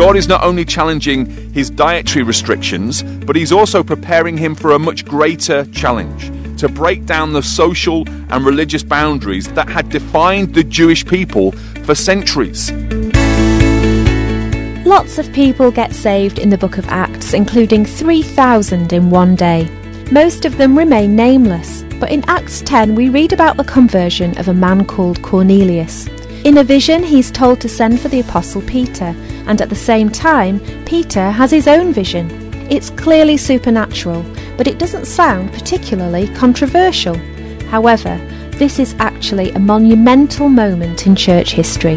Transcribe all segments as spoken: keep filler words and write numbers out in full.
God is not only challenging his dietary restrictions, but he's also preparing him for a much greater challenge, to break down the social and religious boundaries that had defined the Jewish people for centuries. Lots of people get saved in the book of Acts, including three thousand in one day. Most of them remain nameless, but in Acts ten we read about the conversion of a man called Cornelius. In a vision, he's told to send for the Apostle Peter, and at the same time, Peter has his own vision. It's clearly supernatural, but it doesn't sound particularly controversial. However, this is actually a monumental moment in church history.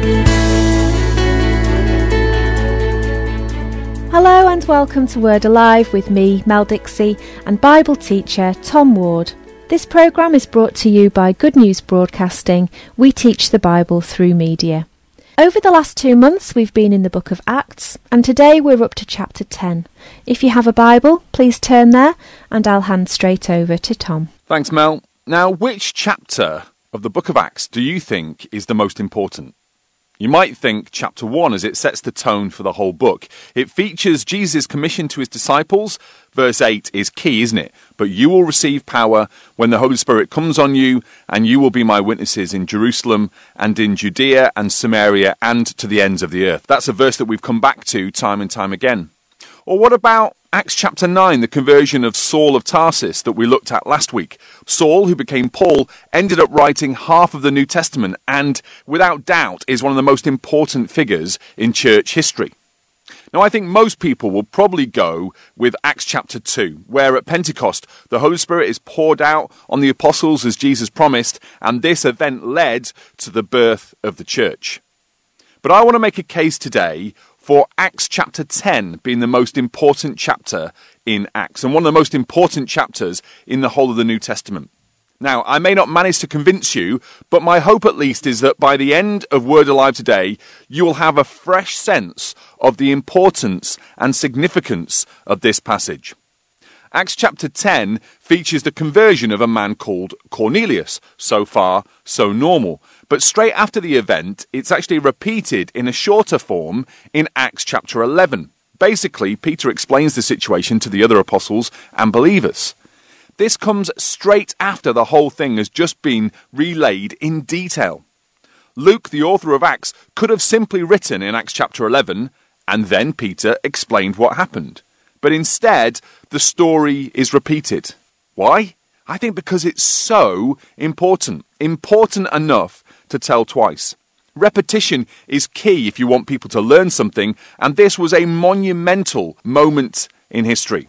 Hello and welcome to Word Alive with me, Mel Dixie, and Bible teacher Tom Ward. This programme is brought to you by Good News Broadcasting. We teach the Bible through media. Over the last two months we've been in the book of Acts, and today we're up to chapter ten. If you have a Bible, please turn there, and I'll hand straight over to Tom. Thanks, Mel. Now, which chapter of the book of Acts do you think is the most important? You might think chapter one, as it sets the tone for the whole book. It features Jesus' commission to his disciples. Verse eight is key, isn't it? But you will receive power when the Holy Spirit comes on you, and you will be my witnesses in Jerusalem and in Judea and Samaria and to the ends of the earth. That's a verse that we've come back to time and time again. Or what about Acts chapter nine, the conversion of Saul of Tarsus that we looked at last week? Saul, who became Paul, ended up writing half of the New Testament and, without doubt, is one of the most important figures in church history. Now, I think most people will probably go with Acts chapter two, where at Pentecost, the Holy Spirit is poured out on the apostles as Jesus promised, and this event led to the birth of the church. But I want to make a case today for Acts chapter ten being the most important chapter in Acts, and one of the most important chapters in the whole of the New Testament. Now, I may not manage to convince you, but my hope at least is that by the end of Word Alive today, you will have a fresh sense of the importance and significance of this passage. Acts chapter ten features the conversion of a man called Cornelius. So far, so normal. But straight after the event, it's actually repeated in a shorter form in Acts chapter eleven. Basically, Peter explains the situation to the other apostles and believers. This comes straight after the whole thing has just been relayed in detail. Luke, the author of Acts, could have simply written in Acts chapter eleven, and then Peter explained what happened. But instead, the story is repeated. Why? I think because it's so important. Important enough to tell twice. Repetition is key if you want people to learn something, and this was a monumental moment in history.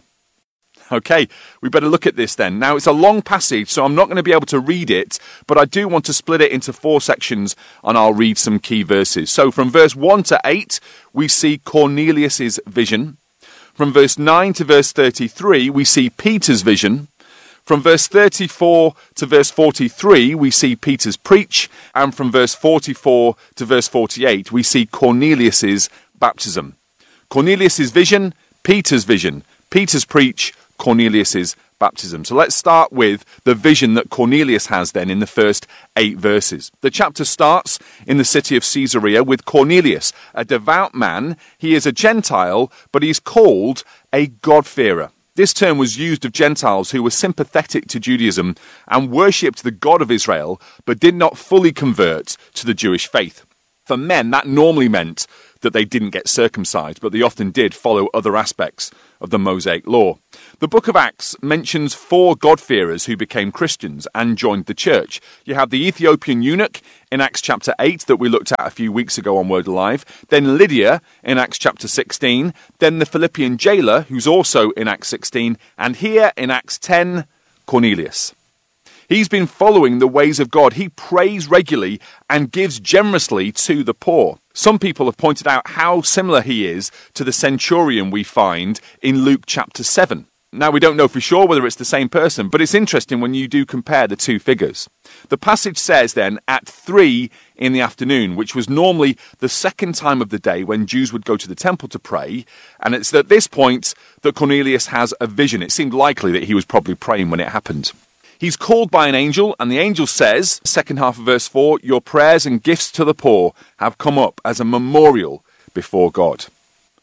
Okay, we better look at this then. Now, it's a long passage, so I'm not going to be able to read it, but I do want to split it into four sections, and I'll read some key verses. So from verse one to eight, we see Cornelius' vision. From verse nine to verse thirty-three, we see Peter's vision. From verse thirty-four to verse forty-three, we see Peter's preach. And from verse forty-four to verse forty-eight, we see Cornelius' baptism. Cornelius' vision, Peter's vision. Peter's preach, Cornelius' baptism. So let's start with the vision that Cornelius has then in the first eight verses. The chapter starts in the city of Caesarea with Cornelius, a devout man. He is a Gentile, but he's called a God-fearer. This term was used of Gentiles who were sympathetic to Judaism and worshipped the God of Israel, but did not fully convert to the Jewish faith. For men, that normally meant that they didn't get circumcised, but they often did follow other aspects of the Mosaic law. The book of Acts mentions four God-fearers who became Christians and joined the church. You have the Ethiopian eunuch in Acts chapter eight that we looked at a few weeks ago on Word Alive, then Lydia in Acts chapter sixteen, then the Philippian jailer who's also in Acts sixteen, and here in Acts ten, Cornelius. He's been following the ways of God. He prays regularly and gives generously to the poor. Some people have pointed out how similar he is to the centurion we find in Luke chapter seven. Now, we don't know for sure whether it's the same person, but it's interesting when you do compare the two figures. The passage says then, at three in the afternoon, which was normally the second time of the day when Jews would go to the temple to pray, and it's at this point that Cornelius has a vision. It seemed likely that he was probably praying when it happened. He's called by an angel, and the angel says, second half of verse four, your prayers and gifts to the poor have come up as a memorial before God.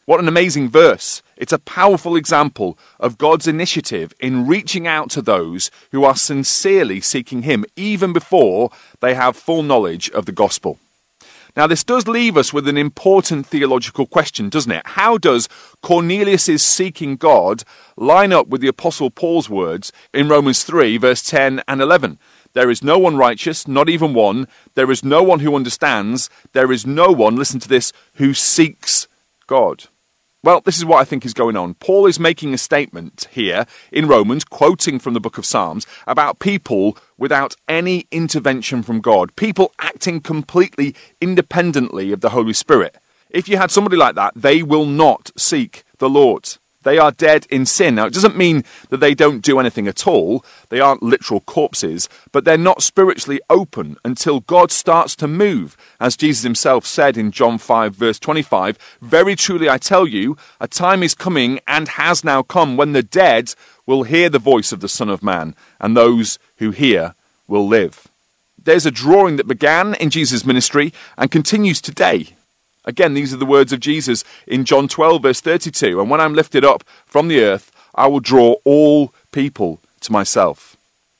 What an amazing verse. It's a powerful example of God's initiative in reaching out to those who are sincerely seeking him, even before they have full knowledge of the gospel. Now, this does leave us with an important theological question, doesn't it? How does Cornelius' seeking God line up with the Apostle Paul's words in Romans three, verse ten and eleven? There is no one righteous, not even one. There is no one who understands. There is no one, listen to this, who seeks God. Well, this is what I think is going on. Paul is making a statement here in Romans, quoting from the book of Psalms, about people without any intervention from God, people acting completely independently of the Holy Spirit. If you had somebody like that, they will not seek the Lord. They are dead in sin. Now, it doesn't mean that they don't do anything at all. They aren't literal corpses, but they're not spiritually open until God starts to move. As Jesus himself said in John five, verse twenty-five, "Very truly I tell you, a time is coming and has now come when the dead will hear the voice of the Son of Man, and those who hear will live." There's a drawing that began in Jesus' ministry and continues today. Again, these are the words of Jesus in John twelve, verse thirty-two. "And when I'm lifted up from the earth, I will draw all people to myself."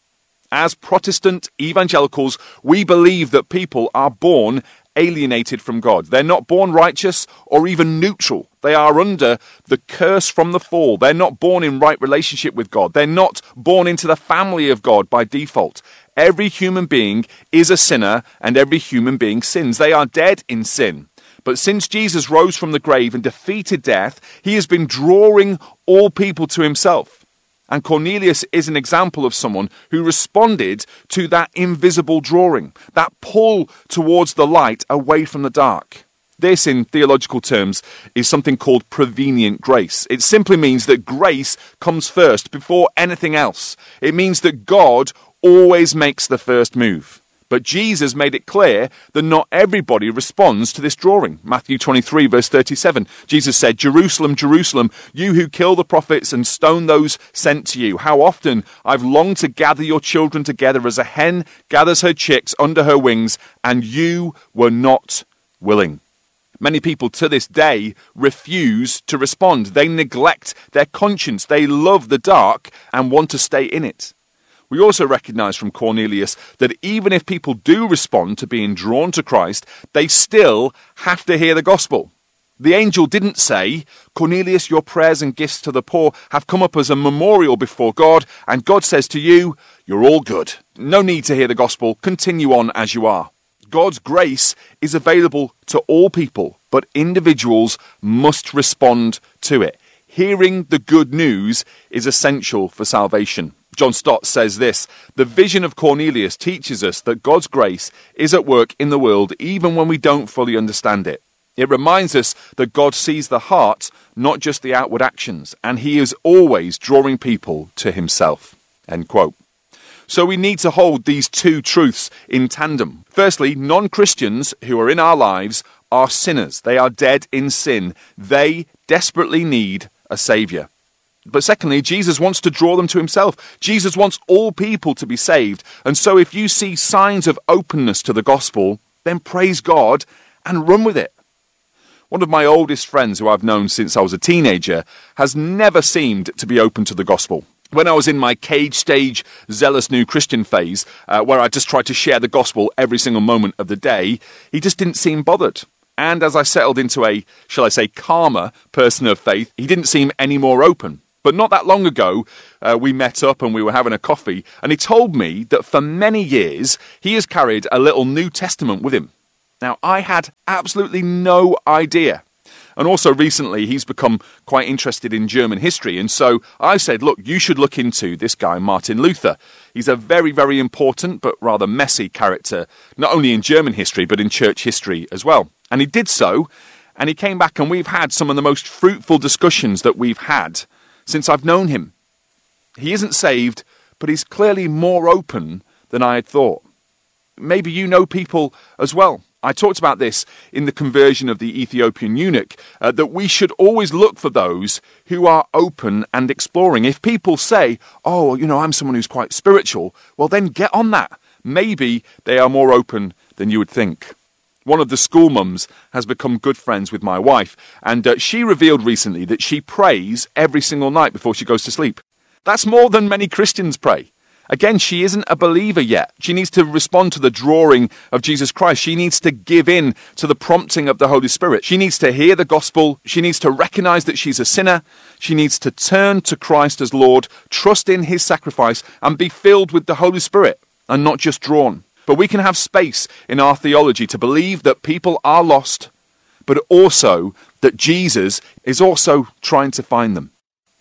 As Protestant evangelicals, we believe that people are born alienated from God. They're not born righteous or even neutral. They are under the curse from the fall. They're not born in right relationship with God. They're not born into the family of God by default. Every human being is a sinner, and every human being sins. They are dead in sin. But since Jesus rose from the grave and defeated death, he has been drawing all people to himself. And Cornelius is an example of someone who responded to that invisible drawing, that pull towards the light away from the dark. This, in theological terms, is something called prevenient grace. It simply means that grace comes first before anything else. It means that God always makes the first move. But Jesus made it clear that not everybody responds to this drawing. Matthew twenty-three, verse thirty-seven, Jesus said, "Jerusalem, Jerusalem, you who kill the prophets and stone those sent to you. How often I've longed to gather your children together as a hen gathers her chicks under her wings, and you were not willing." Many people to this day refuse to respond. They neglect their conscience. They love the dark and want to stay in it. We also recognize from Cornelius that even if people do respond to being drawn to Christ, they still have to hear the gospel. The angel didn't say, "Cornelius, your prayers and gifts to the poor have come up as a memorial before God, and God says to you, you're all good. No need to hear the gospel. Continue on as you are." God's grace is available to all people, but individuals must respond to it. Hearing the good news is essential for salvation. John Stott says this, "The vision of Cornelius teaches us that God's grace is at work in the world even when we don't fully understand it. It reminds us that God sees the heart, not just the outward actions, and he is always drawing people to himself." End quote. So we need to hold these two truths in tandem. Firstly, non-Christians who are in our lives are sinners. They are dead in sin. They desperately need a saviour. But secondly, Jesus wants to draw them to himself. Jesus wants all people to be saved. And so if you see signs of openness to the gospel, then praise God and run with it. One of my oldest friends, who I've known since I was a teenager, has never seemed to be open to the gospel. When I was in my cage stage, zealous new Christian phase, uh, where I just tried to share the gospel every single moment of the day, he just didn't seem bothered. And as I settled into a, shall I say, calmer person of faith, he didn't seem any more open. But not that long ago, uh, we met up and we were having a coffee, and he told me that for many years he has carried a little New Testament with him. Now, I had absolutely no idea. And also recently he's become quite interested in German history, and so I said, look, you should look into this guy, Martin Luther. He's a very, very important but rather messy character, not only in German history but in church history as well. And he did so, and he came back, and we've had some of the most fruitful discussions that we've had since I've known him. He isn't saved, but he's clearly more open than I had thought. Maybe you know people as well. I talked about this in the conversion of the Ethiopian eunuch, uh, that we should always look for those who are open and exploring. If people say, oh, you know, I'm someone who's quite spiritual, well then get on that. Maybe they are more open than you would think. One of the school mums has become good friends with my wife, and uh, she revealed recently that she prays every single night before she goes to sleep. That's more than many Christians pray. Again, she isn't a believer yet. She needs to respond to the drawing of Jesus Christ. She needs to give in to the prompting of the Holy Spirit. She needs to hear the gospel. She needs to recognize that she's a sinner. She needs to turn to Christ as Lord, trust in his sacrifice, and be filled with the Holy Spirit and not just drawn. But we can have space in our theology to believe that people are lost, but also that Jesus is also trying to find them.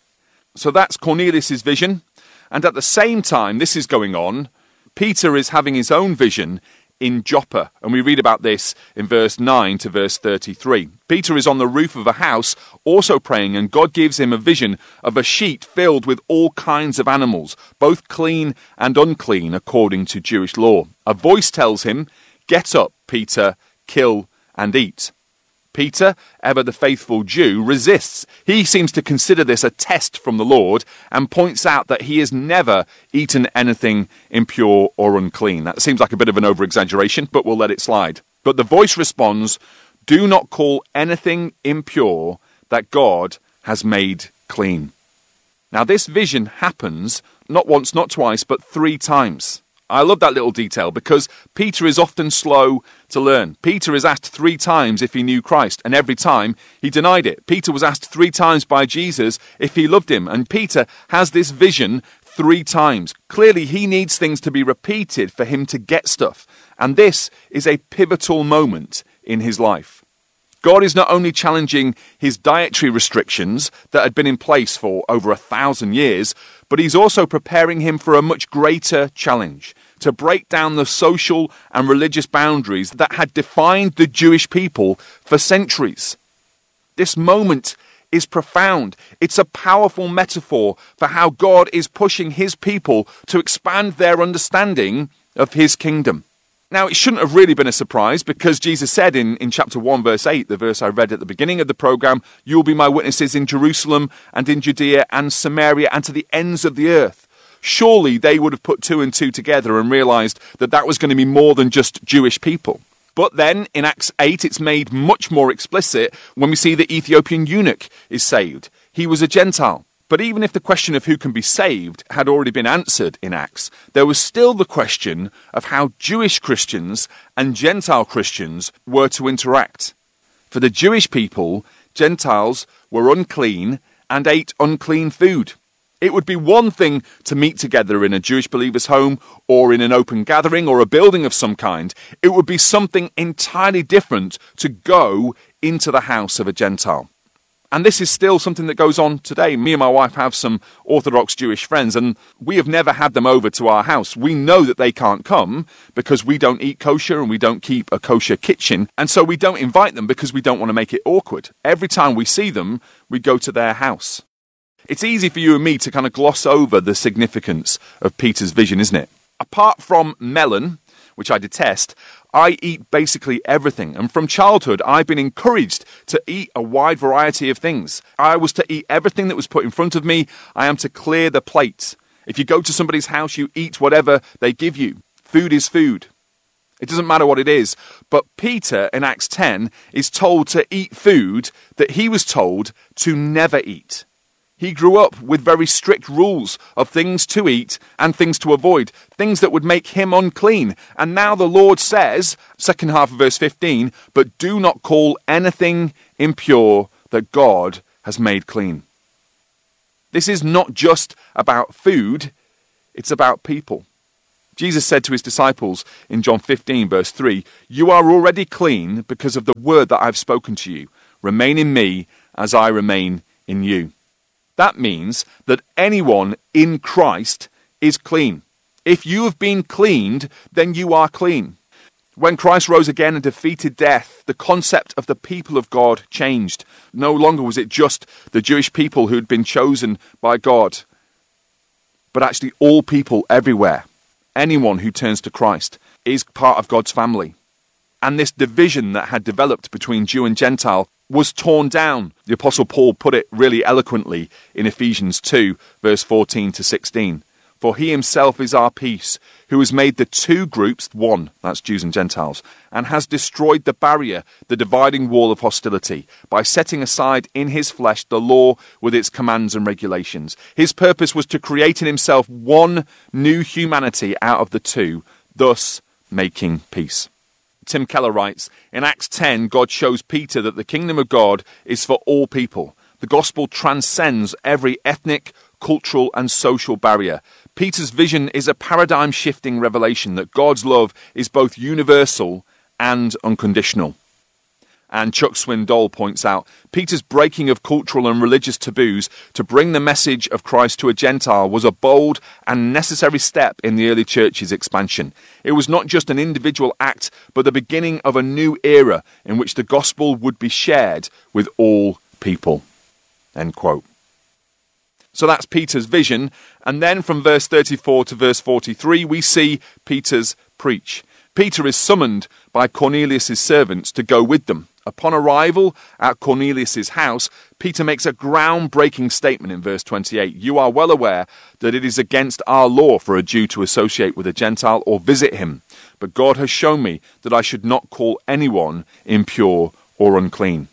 So that's Cornelius' vision. And at the same time this is going on, Peter is having his own vision in Joppa. And we read about this in verse nine to verse thirty-three. Peter is on the roof of a house also praying, and God gives him a vision of a sheet filled with all kinds of animals, both clean and unclean according to Jewish law. A voice tells him, "Get up, Peter, kill and eat." Peter, ever the faithful Jew, resists. He seems to consider this a test from the Lord and points out that he has never eaten anything impure or unclean. That seems like a bit of an over-exaggeration, but we'll let it slide. But the voice responds, "Do not call anything impure that God has made clean." Now this vision happens not once, not twice, but three times. I love that little detail because Peter is often slow to learn. Peter is asked three times if he knew Christ, and every time he denied it. Peter was asked three times by Jesus if he loved him, and Peter has this vision three times. Clearly, he needs things to be repeated for him to get stuff, and this is a pivotal moment in his life. God is not only challenging his dietary restrictions that had been in place for over a thousand years, but he's also preparing him for a much greater challenge, to break down the social and religious boundaries that had defined the Jewish people for centuries. This moment is profound. It's a powerful metaphor for how God is pushing his people to expand their understanding of his kingdom. Now, it shouldn't have really been a surprise because Jesus said in, in chapter one, verse eight, the verse I read at the beginning of the program, "You will be my witnesses in Jerusalem and in Judea and Samaria and to the ends of the earth." Surely they would have put two and two together and realized that that was going to be more than just Jewish people. But then in Acts eight, it's made much more explicit when we see the Ethiopian eunuch is saved. He was a Gentile. But even if the question of who can be saved had already been answered in Acts, there was still the question of how Jewish Christians and Gentile Christians were to interact. For the Jewish people, Gentiles were unclean and ate unclean food. It would be one thing to meet together in a Jewish believer's home or in an open gathering or a building of some kind. It would be something entirely different to go into the house of a Gentile. And this is still something that goes on today. Me and my wife have some Orthodox Jewish friends, and we have never had them over to our house. We know that they can't come because we don't eat kosher and we don't keep a kosher kitchen. And so we don't invite them because we don't want to make it awkward. Every time we see them, we go to their house. It's easy for you and me to kind of gloss over the significance of Peter's vision, isn't it? Apart from melon, which I detest, I eat basically everything. And from childhood, I've been encouraged to eat a wide variety of things. I was to eat everything that was put in front of me. I am to clear the plate. If you go to somebody's house, you eat whatever they give you. Food is food. It doesn't matter what it is. But Peter in Acts ten is told to eat food that he was told to never eat. He grew up with very strict rules of things to eat and things to avoid, things that would make him unclean. And now the Lord says, second half of verse fifteen, "But do not call anything impure that God has made clean." This is not just about food, it's about people. Jesus said to his disciples in John fifteen, verse three, "You are already clean because of the word that I've spoken to you. Remain in me as I remain in you." That means that anyone in Christ is clean. If you have been cleaned, then you are clean. When Christ rose again and defeated death, the concept of the people of God changed. No longer was it just the Jewish people who had been chosen by God, but actually all people everywhere. Anyone who turns to Christ is part of God's family. And this division that had developed between Jew and Gentile was torn down. The Apostle Paul put it really eloquently in Ephesians two, verse fourteen to sixteen. For he himself is our peace, who has made the two groups one, that's Jews and Gentiles, and has destroyed the barrier, the dividing wall of hostility, by setting aside in his flesh the law with its commands and regulations. His purpose was to create in himself one new humanity out of the two, thus making peace. Tim Keller writes, in Acts ten, God shows Peter that the kingdom of God is for all people. The gospel transcends every ethnic, cultural and social barrier. Peter's vision is a paradigm-shifting revelation that God's love is both universal and unconditional. And Chuck Swindoll points out, Peter's breaking of cultural and religious taboos to bring the message of Christ to a Gentile was a bold and necessary step in the early church's expansion. It was not just an individual act, but the beginning of a new era in which the gospel would be shared with all people. End quote. So that's Peter's vision. And then from verse thirty-four to verse forty-three, we see Peter's preach. Peter is summoned by Cornelius' servants to go with them. Upon arrival at Cornelius' house, Peter makes a groundbreaking statement in verse twenty-eight. You are well aware that it is against our law for a Jew to associate with a Gentile or visit him. But God has shown me that I should not call anyone impure or unclean.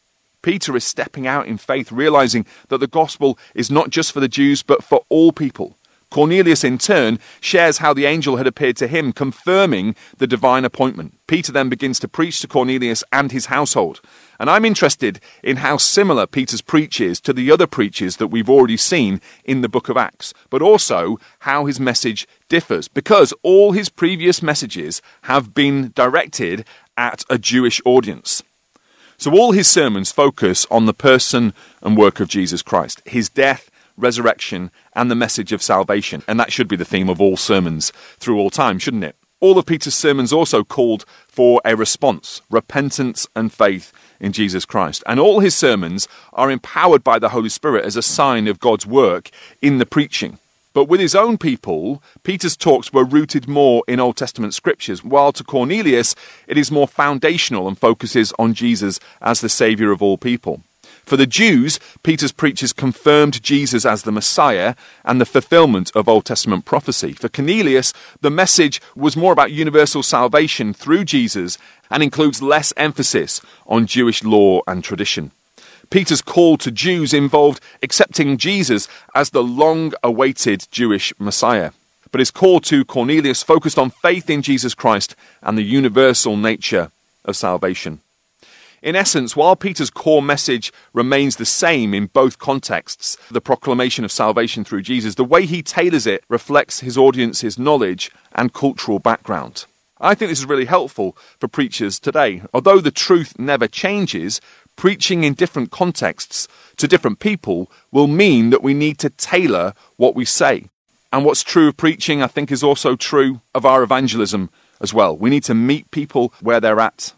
Peter is stepping out in faith, realizing that the gospel is not just for the Jews, but for all people. Cornelius, in turn, shares how the angel had appeared to him, confirming the divine appointment. Peter then begins to preach to Cornelius and his household. And I'm interested in how similar Peter's preach is to the other preachers that we've already seen in the book of Acts, but also how his message differs, because all his previous messages have been directed at a Jewish audience. So all his sermons focus on the person and work of Jesus Christ, his death, resurrection, and the message of salvation. And that should be the theme of all sermons through all time, shouldn't it? All of Peter's sermons also called for a response, repentance and faith in Jesus Christ. And all his sermons are empowered by the Holy Spirit as a sign of God's work in the preaching. But with his own people, Peter's talks were rooted more in Old Testament scriptures, while to Cornelius, it is more foundational and focuses on Jesus as the Saviour of all people. For the Jews, Peter's preachers confirmed Jesus as the Messiah and the fulfillment of Old Testament prophecy. For Cornelius, the message was more about universal salvation through Jesus and includes less emphasis on Jewish law and tradition. Peter's call to Jews involved accepting Jesus as the long-awaited Jewish Messiah. But his call to Cornelius focused on faith in Jesus Christ and the universal nature of salvation. In essence, while Peter's core message remains the same in both contexts, the proclamation of salvation through Jesus, the way he tailors it reflects his audience's knowledge and cultural background. I think this is really helpful for preachers today. Although the truth never changes, preaching in different contexts to different people will mean that we need to tailor what we say. And what's true of preaching, I think, is also true of our evangelism as well. We need to meet people where they're at.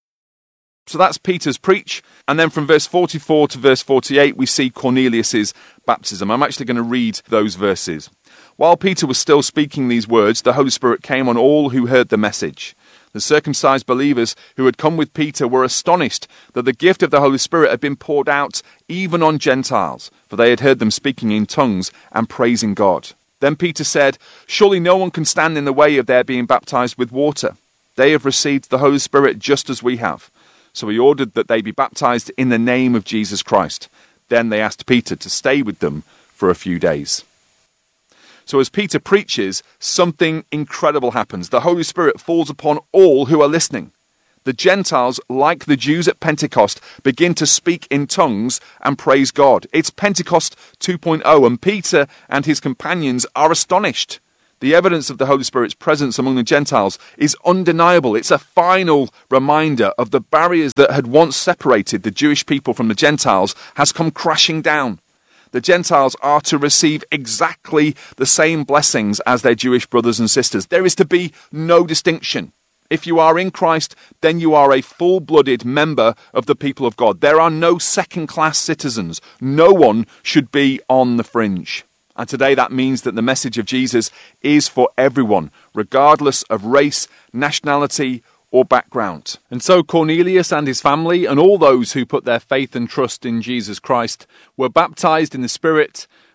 So that's Peter's preach. And then from verse forty-four to verse forty-eight, we see Cornelius's baptism. I'm actually going to read those verses. While Peter was still speaking these words, the Holy Spirit came on all who heard the message. The circumcised believers who had come with Peter were astonished that the gift of the Holy Spirit had been poured out even on Gentiles, for they had heard them speaking in tongues and praising God. Then Peter said, surely no one can stand in the way of their being baptized with water. They have received the Holy Spirit just as we have. So he ordered that they be baptized in the name of Jesus Christ. Then they asked Peter to stay with them for a few days. So as Peter preaches, something incredible happens. The Holy Spirit falls upon all who are listening. The Gentiles, like the Jews at Pentecost, begin to speak in tongues and praise God. It's Pentecost two point oh, and Peter and his companions are astonished. The evidence of the Holy Spirit's presence among the Gentiles is undeniable. It's a final reminder of the barriers that had once separated the Jewish people from the Gentiles has come crashing down. The Gentiles are to receive exactly the same blessings as their Jewish brothers and sisters. There is to be no distinction. If you are in Christ, then you are a full-blooded member of the people of God. There are no second-class citizens. No one should be on the fringe. And today that means that the message of Jesus is for everyone, regardless of race, nationality, or background. And so Cornelius and his family and all those who put their faith and trust in Jesus Christ were baptized in the Spirit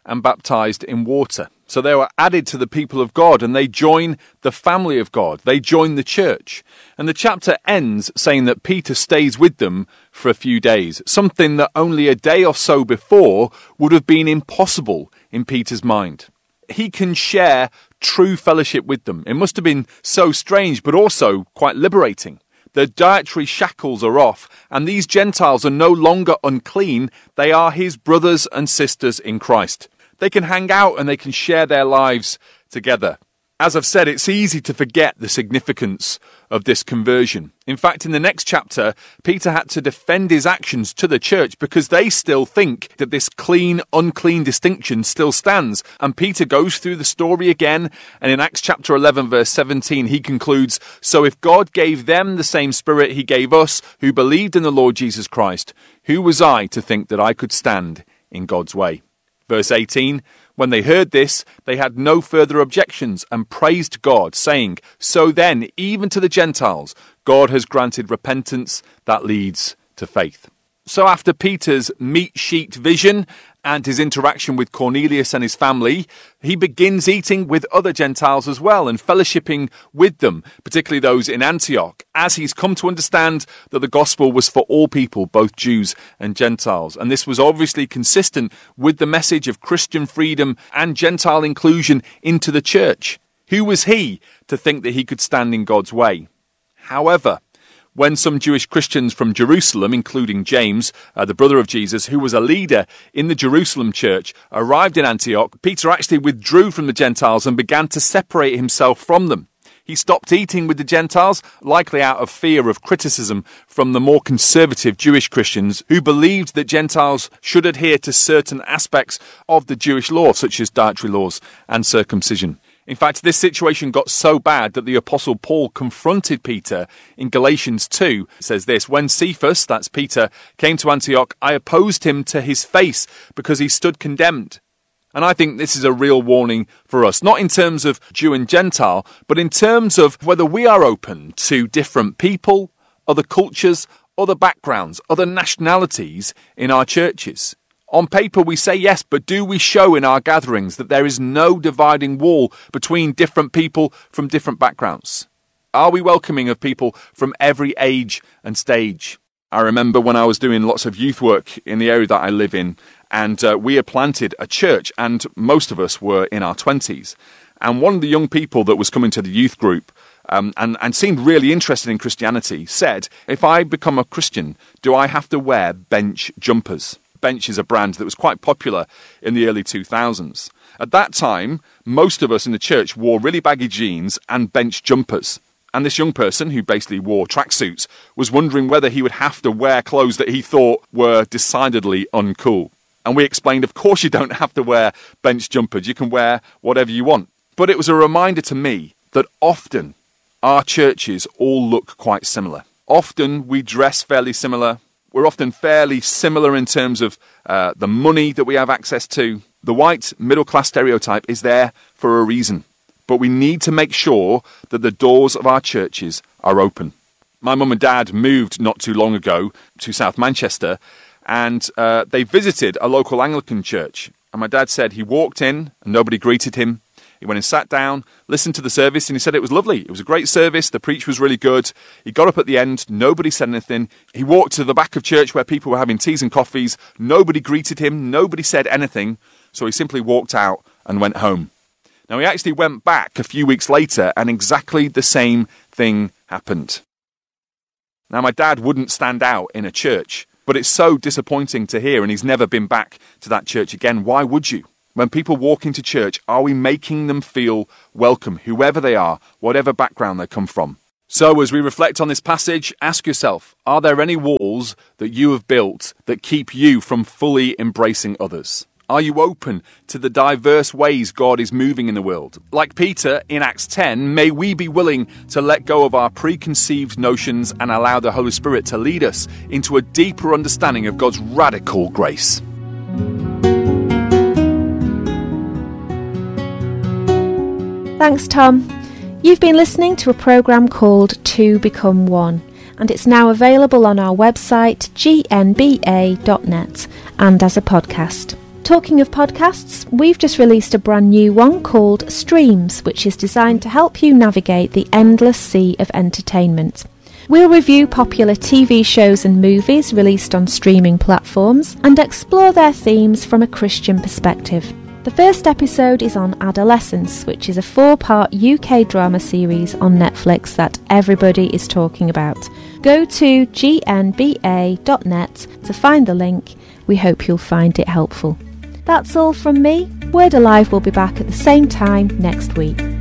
and baptized in water. So they were added to the people of God, and they join the family of God. They join the church. And the chapter ends saying that Peter stays with them for a few days, something that only a day or so before would have been impossible in Peter's mind. He can share true fellowship with them. It must have been so strange, but also quite liberating. The dietary shackles are off, and these Gentiles are no longer unclean. They are his brothers and sisters in Christ. They can hang out and they can share their lives together. As I've said, it's easy to forget the significance of this conversion. In fact, in the next chapter, Peter had to defend his actions to the church because they still think that this clean-unclean distinction still stands. And Peter goes through the story again, and in Acts chapter eleven, verse seventeen, he concludes, "So if God gave them the same Spirit he gave us, who believed in the Lord Jesus Christ, who was I to think that I could stand in God's way?" Verse eighteen, when they heard this, they had no further objections and praised God, saying, "So then, even to the Gentiles, God has granted repentance that leads to faith." So after Peter's meat sheet vision and his interaction with Cornelius and his family, he begins eating with other Gentiles as well and fellowshipping with them, particularly those in Antioch, as he's come to understand that the gospel was for all people, both Jews and Gentiles. And this was obviously consistent with the message of Christian freedom and Gentile inclusion into the church. Who was he to think that he could stand in God's way? However, when some Jewish Christians from Jerusalem, including James, uh, the brother of Jesus, who was a leader in the Jerusalem church, arrived in Antioch, Peter actually withdrew from the Gentiles and began to separate himself from them. He stopped eating with the Gentiles, likely out of fear of criticism from the more conservative Jewish Christians who believed that Gentiles should adhere to certain aspects of the Jewish law, such as dietary laws and circumcision. In fact, this situation got so bad that the Apostle Paul confronted Peter in Galatians two. It says this, "When Cephas," that's Peter, "came to Antioch, I opposed him to his face because he stood condemned." And I think this is a real warning for us, not in terms of Jew and Gentile, but in terms of whether we are open to different people, other cultures, other backgrounds, other nationalities in our churches. On paper we say yes, but do we show in our gatherings that there is no dividing wall between different people from different backgrounds? Are we welcoming of people from every age and stage? I remember when I was doing lots of youth work in the area that I live in, and uh, we had planted a church, and most of us were in our twenties. And one of the young people that was coming to the youth group um, and, and seemed really interested in Christianity said, "If I become a Christian, do I have to wear bench jumpers?" Bench is a brand that was quite popular in the early two thousands. At that time, most of us in the church wore really baggy jeans and bench jumpers. And this young person, who basically wore tracksuits, was wondering whether he would have to wear clothes that he thought were decidedly uncool. And we explained, of course you don't have to wear bench jumpers. You can wear whatever you want. But it was a reminder to me that often our churches all look quite similar. Often we dress fairly similar. We're often fairly similar in terms of uh, the money that we have access to. The white middle-class stereotype is there for a reason. But we need to make sure that the doors of our churches are open. My mum and dad moved not too long ago to South Manchester, and uh, they visited a local Anglican church. And my dad said he walked in and nobody greeted him. He went and sat down, listened to the service, and he said it was lovely. It was a great service. The preach was really good. He got up at the end. Nobody said anything. He walked to the back of church where people were having teas and coffees. Nobody greeted him. Nobody said anything. So he simply walked out and went home. Now, he actually went back a few weeks later, and exactly the same thing happened. Now, my dad wouldn't stand out in a church, but it's so disappointing to hear, and he's never been back to that church again. Why would you? When people walk into church, are we making them feel welcome, whoever they are, whatever background they come from? So as we reflect on this passage, ask yourself, are there any walls that you have built that keep you from fully embracing others? Are you open to the diverse ways God is moving in the world? Like Peter in Acts ten, may we be willing to let go of our preconceived notions and allow the Holy Spirit to lead us into a deeper understanding of God's radical grace. Thanks, Tom. You've been listening to a programme called Two Become One, and it's now available on our website g n b a dot net and as a podcast. Talking of podcasts, we've just released a brand new one called Streams, which is designed to help you navigate the endless sea of entertainment. We'll review popular T V shows and movies released on streaming platforms and explore their themes from a Christian perspective. The first episode is on Adolescence, which is a four-part U K drama series on Netflix that everybody is talking about. Go to g n b a dot net to find the link. We hope you'll find it helpful. That's all from me. Word Alive will be back at the same time next week.